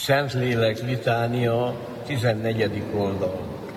Szentlélek litánia, 14. oldal.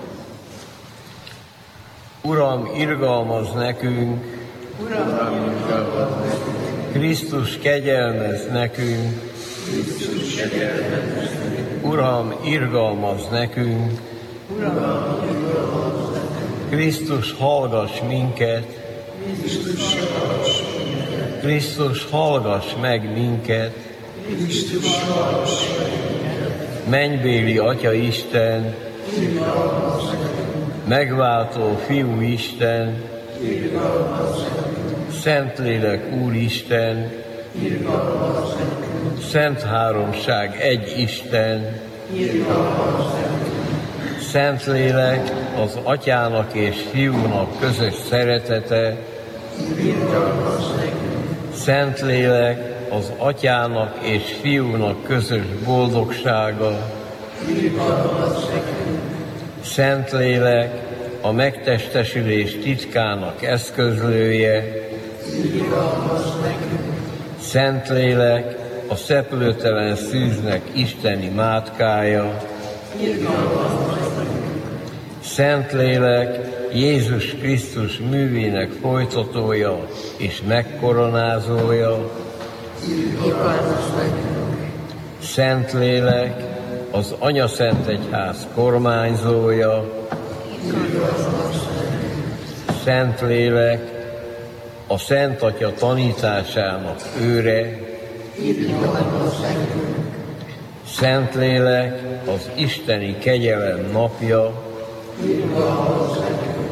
Uram, irgalmazz nekünk! Uram, irgalmazz nekünk! Krisztus, kegyelmezz nekünk! Krisztus, kegyelmezz nekünk! Uram, irgalmazz nekünk! Uram, irgalmazz nekünk! Krisztus, hallgass minket! Krisztus, hallgass minket! Krisztus, hallgass meg minket! Krisztus, hallgass meg minket! Mennybéli Atya Isten, Irgalmazz nekünk! megváltó Fiú Isten, Irgalmazz nekünk! Szentlélek Úristen, Irgalmazz nekünk! Szent Háromság egy Isten, Irgalmazz nekünk! Szentlélek az Atyának és Fiúnak közös szeretete, Irgalmazz nekünk! Szentlélek az Atyának és Fiúnak közös boldogsága, Irgalmazz nekünk! Szentlélek a megtestesülés titkának eszközlője, Irgalmazz nekünk! Szentlélek a szeplőtelen szűznek isteni mátkája, Irgalmazz nekünk! Szentlélek Jézus Krisztus művének folytatója és megkoronázója, Irgalmazz nekünk! Szentlélek az Anyaszentegyház kormányzója, Irgalmazz nekünk! Szentlélek a Szent Atya tanításának őre, Irgalmazz nekünk! Szentlélek az isteni kegyelem napja, Irgalmazz nekünk!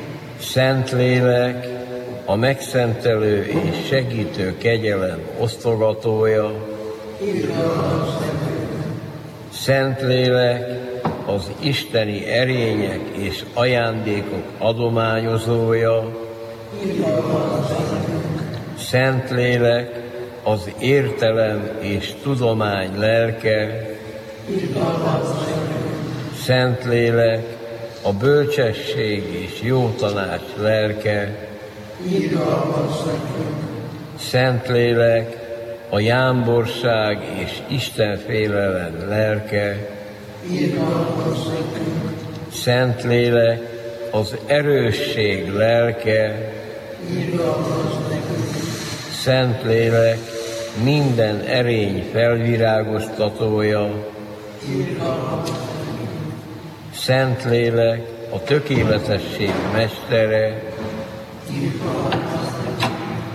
Szentlélek a megszentelő és segítő kegyelem osztogatója, Irgalmazz nekünk! Szentlélek az isteni erények és ajándékok adományozója, Irgalmazz nekünk! Szentlélek az értelem és tudomány lelke, Irgalmazz nekünk! Szentlélek a bölcsesség és jó tanács lelke, Irgalmazz nekünk! Szentlélek a jámborság és istenfélelem lelke, Irgalmazz nekünk! Szentlélek az erősség lelke, Irgalmazz nekünk! Szentlélek minden erény felvirágoztatója, Irgalmazz nekünk! Szentlélek a tökéletesség mestere, Irgalmazz nekünk!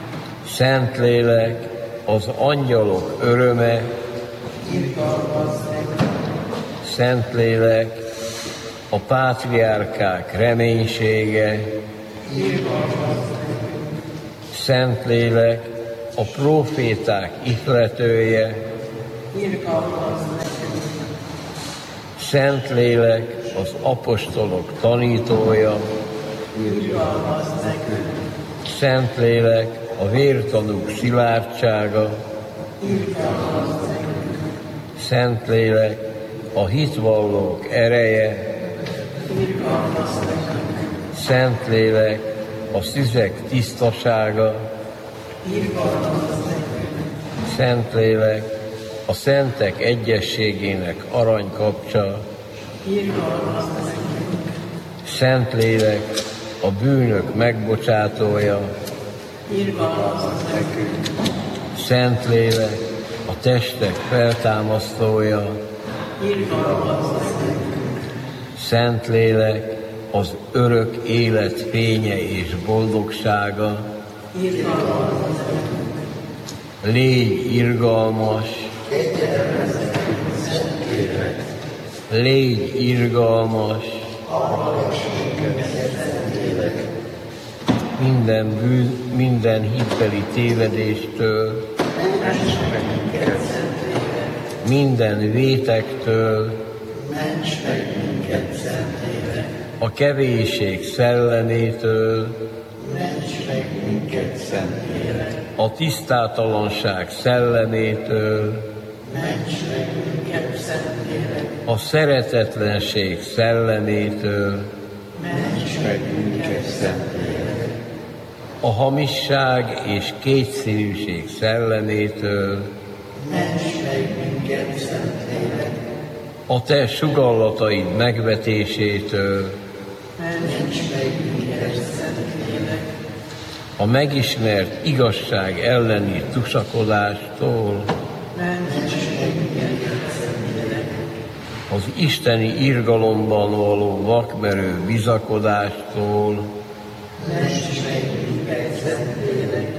Szentlélek az angyalok öröme, Irgalmazz nekünk! Szentlélek a pátriárkák reménysége, Irgalmazz nekünk! Szentlélek a próféták ihletője, Irgalmazz nekünk! Szentlélek az apostolok tanítója, Irgalmazz nekünk! Szentlélek a vértanúk szilárdsága, Irgalmazz nekünk! Szentlélek a hitvallók ereje, Irgalmazz nekünk! Szentlélek a szüzek tisztasága, Irgalmazz nekünk! Szentlélek a szentek egyességének aranykapcsa, Irgalmazz nekünk! Szentlélek a bűnök megbocsátója, Irgalmazz nekünk! Szentlélek a testek feltámasztója, Irgalmazz nekünk! Szentlélek az örök élet fénye és boldogsága, Irgalmazz nekünk! légy irgalmas, légy irgalmas, minden bűn, minden hitbeli tévedéstől, minden vétektől, Ments meg minket, Szentlélek! a kevésség szellemétől, Ments meg minket, Szentlélek! a tisztátalanság szellemétől, Ments meg minket, Szentlélek! a szeretetlenség szellemétől, Ments meg minket, Szentlélek! a hamisság és kétszínűség szellemétől, Ments meg minket, minket, Szentlélek. A te sugallataid megvetésétől, Ments meg minket, Szentlélek. a megismert igazság elleni tusakodástól, Ments meg minket, Szentlélek. az isteni irgalomban való vakmerő bizakodástól, Ments meg minket, Szentlélek.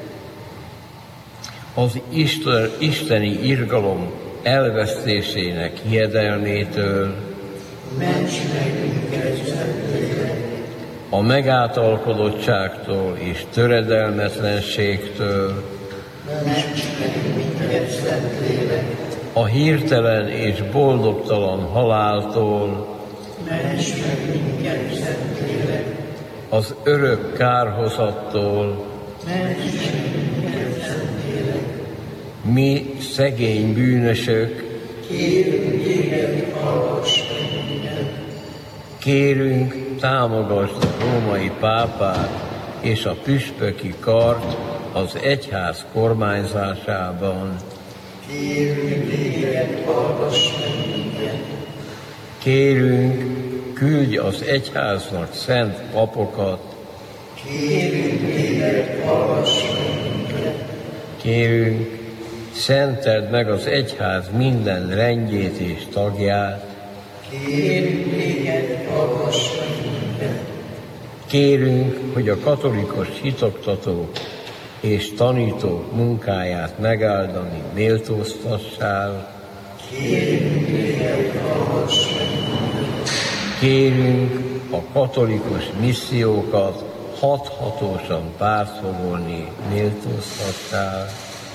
az isteni irgalom elvesztésének hiedelmétől, Ments meg minket, Szentlélek. a megátalkodottságtól és töredelmetlenségtől, Ments meg minket, Szentlélek. a hirtelen és boldogtalan haláltól, Ments meg minket, Szentlélek. az örök kárhozattól, Ments meg minket, Szentlélek. mi szegény bűnösök, Kérünk téged, hallgass meg minket. kérünk, támogasd a római pápát és a püspöki kart az egyház kormányzásában. Kérünk téged, hallgass meg minket. Kérünk, küldj az egyháznak szent papokat. Kérünk téged, hallgass meg minket. Kérünk, szenteld meg az egyház minden rendjét és tagját. Kérünk téged, hallgass meg minket. Kérünk, hogy a katolikus hitoktatók és tanítók munkáját megáldani méltóztassál. Kérünk téged, hallgass meg minket. Kérünk, a katolikus missziókat hathatósan pártfogolni méltóztassál.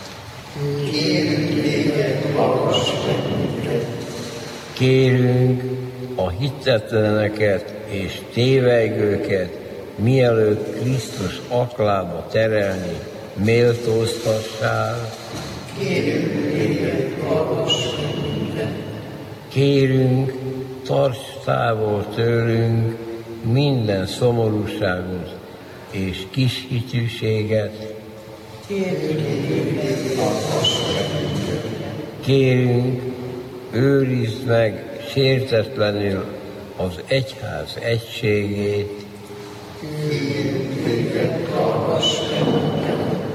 Kérünk téged, hallgass meg minket. Kérünk, a hitetleneket és tévegőket mielőtt Krisztus aklába terelni méltóztassál. Kérünk téged, hallgass meg minket. Kérünk, tarts távol tőlünk minden szomorúságot és kis hitűséget. Kérünk téged, hallgass meg minket. Kérünk, őrizd meg sértetlenül az egyház egységét. Kérünk téged, hallgass meg minket.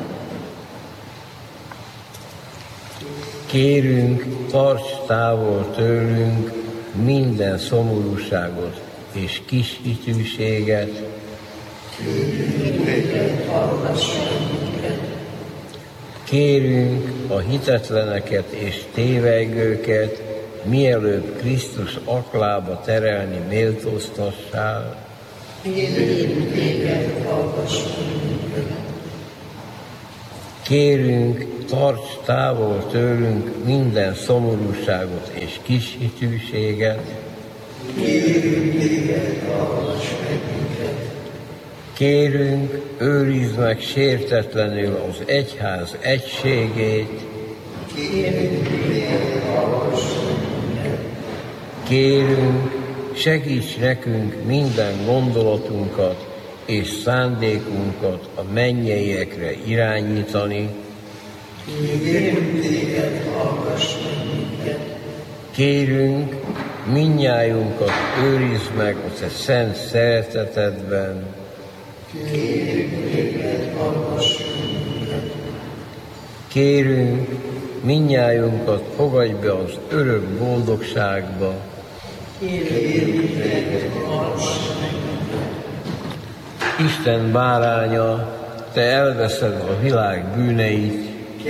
Kérünk, tarts távol tőlünk minden szomorúságot és kis hitűséget. Kérünk téged, hallgass meg minket. Kérünk, a hitetleneket és tévegőket mielőbb Krisztus aklába terelni méltóztassál. Kérünk téged, hallgass meg minket. Kérünk, tarts távol tőlünk minden szomorúságot és kis hitűséget. Kérünk téged, hallgass meg minket. Kérünk, őrizd meg sértetlenül az egyház egységét. Kérünk téged, hallgass meg minket. Kérünk, segíts nekünk minden gondolatunkat és szándékunkat a mennyeiekre irányítani. Kérünk téged, hallgass meg minket. Kérünk, mindnyájunkat őrizd meg a te szent szeretetedben. Kérünk téged, hallgass meg minket. Kérünk, mindnyájunkat fogadj be az örök boldogságba. Kérünk téged, hallgass meg minket. Isten báránya, te elveszed a világ bűneit.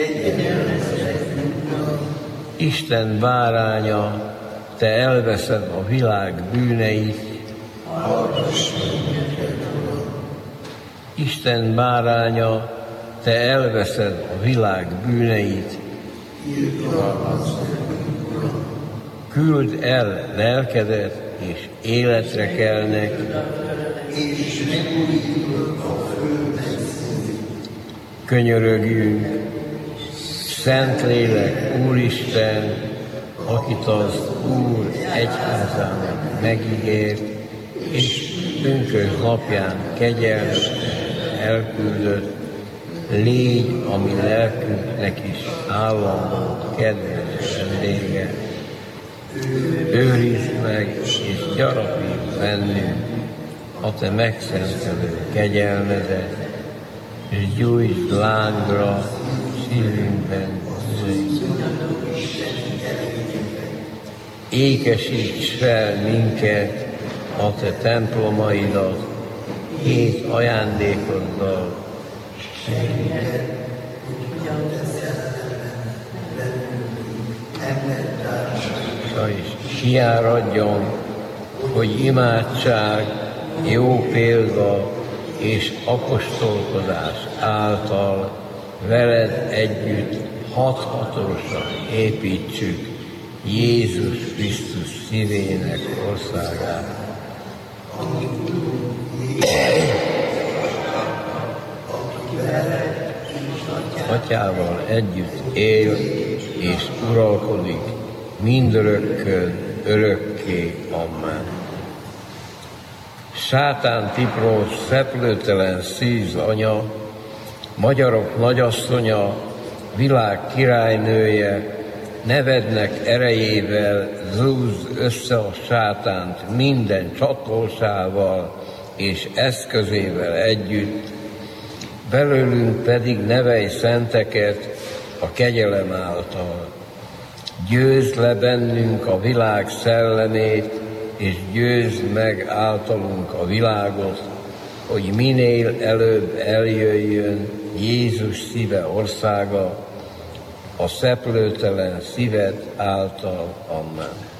Isten báránya, te elveszed a világ bűneit. Hallgass meg minket, Uram. Isten báránya, te elveszed a világ bűneit. Irgalmazz nekünk, Uram. Küld el lelkedet, és életre kelnek. És megújítod a földet. Könyörögjünk, Szentlélek, Úristen, akit az Úr egyházának megígért, és pünkösd napján kegyelmet elküldött, légy a mi lelkünknek is állandó kedves felesége, őrizd meg és gyarapíts bennünk a te megszentelő kegyelmedet, és gyújtsd lángra szívünkben ékesíts fel minket a te templomaidat, hét ajándékoddal, és kiáradjon, hogy imádság, jó példa és apostolkodás által veled együtt hathatósan építsük Jézus Krisztus szívének országát. Atyával együtt él és uralkodik mindörökkön, örökké. Amen. Sátán Tiprós szeplőtelen szíz anya, magyarok nagyasszonya, világ királynője, nevednek erejével zúzd össze a sátánt minden csatolsával és eszközével együtt, belőlünk pedig nevelj szenteket a kegyelem által. Győzd le bennünk a világ szellemét, és győzd meg általunk a világot, hogy minél előbb eljöjjön Jézus szíve országa, a szeplőtelen szíved által. Amen.